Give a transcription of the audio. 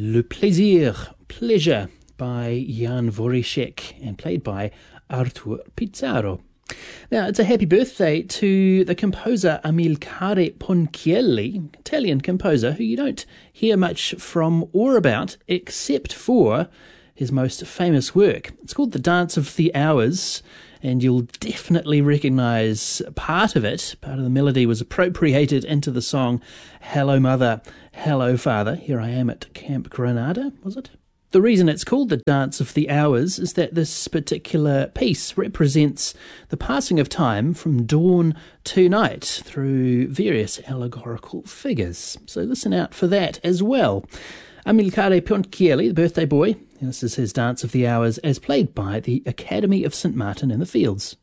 Le Plaisir, Pleasure, by Jan Voricek and played by Artur Pizarro. Now, it's a happy birthday to the composer Amilcare Ponchielli, Italian composer who you don't hear much from or about except for his most famous work. It's called The Dance of the Hours, and you'll definitely recognise part of it. Part of the melody was appropriated into the song Hello Mother, Hello Father, Here I Am at Camp Granada, was it? The reason it's called The Dance of the Hours is that this particular piece represents the passing of time from dawn to night through various allegorical figures. So listen out for that as well. Amilcare Ponchielli, the birthday boy, this is his Dance of the Hours as played by the Academy of St Martin in the Fields.